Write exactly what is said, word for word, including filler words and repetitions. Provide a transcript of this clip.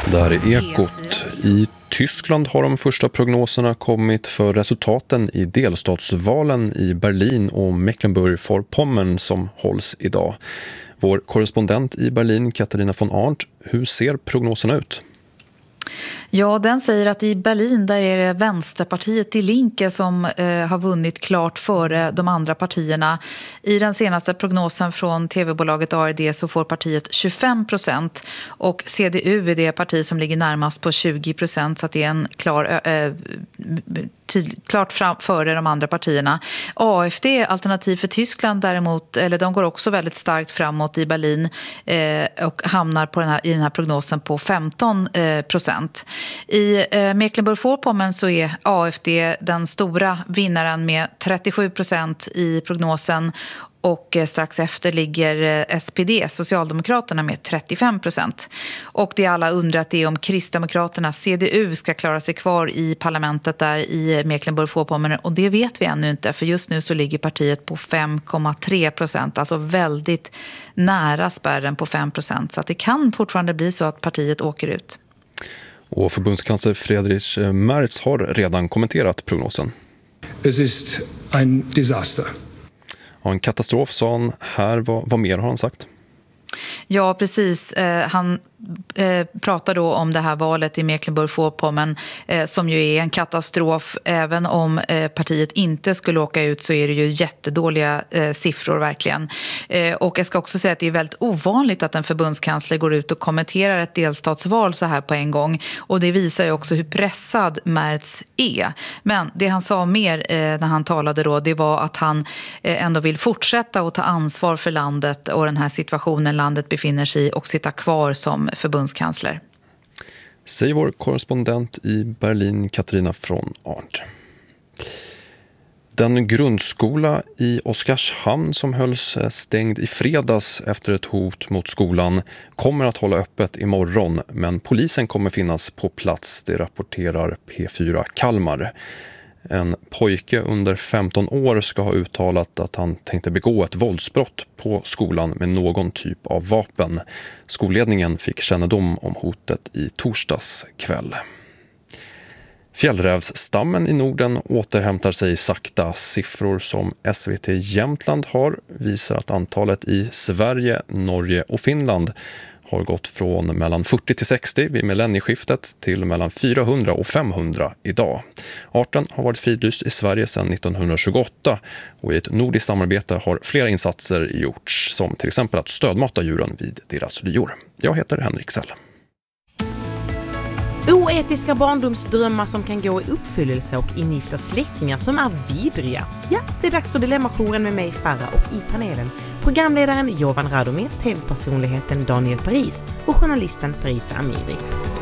Där är Ekot. I Tyskland har de första prognoserna kommit för resultaten i delstatsvalen i Berlin och Mecklenburg-Vorpommern som hålls idag. Vår korrespondent i Berlin, Katarina von Arndt, hur ser prognoserna ut? Ja, den säger att i Berlin där är det Vänsterpartiet Die Linke som eh, har vunnit klart före de andra partierna. I den senaste prognosen från tv-bolaget A R D så får partiet tjugofem procent och C D U är det parti som ligger närmast på tjugo procent, så att det är en klar... Eh, tydlig, klart fram, före de andra partierna. A F D, Alternativ för Tyskland däremot, eller de går också väldigt starkt framåt i Berlin eh, och hamnar på den här, i den här prognosen på femton procent. I eh, Mecklenburg-Vorpommern så är A F D den stora vinnaren med trettiosju procent i prognosen. Och strax efter ligger S P D, Socialdemokraterna, med trettiofem procent. Och det alla undrat är om Kristdemokraterna, C D U, ska klara sig kvar i parlamentet där i Mecklenburg-Vorpommern. Och det vet vi ännu inte, för just nu så ligger partiet på fem komma tre procent. Alltså väldigt nära spärren på fem procent. Så att det kan fortfarande bli så att partiet åker ut. Och förbundskansler Friedrich Merz har redan kommenterat prognosen. Es ist ein Desaster. Ja, en katastrof, sa han här. Vad, vad mer har han sagt? Ja, precis. Eh, han eh, pratar då om det här valet i Mecklenburg-Vorpommern eh, som ju är en katastrof. Även om eh, partiet inte skulle åka ut så är det ju jättedåliga eh, siffror verkligen. Eh, och jag ska också säga att det är väldigt ovanligt att en förbundskansler går ut och kommenterar ett delstatsval så här på en gång. Och det visar ju också hur pressad Merz är. Men det han sa mer eh, när han talade då, det var att han eh, ändå vill fortsätta att ta ansvar för landet och den här situationen landet befinner sig i och sitta kvar som förbundskansler. Säger vår korrespondent i Berlin, Katarina von Arndt. Den grundskola i Oskarshamn som hölls stängd i fredags efter ett hot mot skolan kommer att hålla öppet imorgon, men polisen kommer finnas på plats, det rapporterar P fyra Kalmar. En pojke under femton år ska ha uttalat att han tänkte begå ett våldsbrott på skolan med någon typ av vapen. Skolledningen fick kännedom om hotet i torsdags kväll. Fjällrävsstammen i Norden återhämtar sig sakta. Siffror som S V T Jämtland har visar att antalet i Sverige, Norge och Finland har gått från mellan fyrtio till sextio vid millennieskiftet till mellan fyrahundra och femhundra idag. Arten har varit fridlyst i Sverige sedan nittonhundratjugoåtta och i ett nordiskt samarbete har flera insatser gjorts, som till exempel att stödmata djuren vid deras lyor. Jag heter Henrik Sell. Oetiska barndomsdrömmar som kan gå i uppfyllelse och ingifta släktingar som är vidriga. Ja, det är dags för Dilemmajouren med mig, Farah, och i panelen programledaren Jovan Radomir, tv-personligheten Daniel Paris och journalisten Parisa Amiri.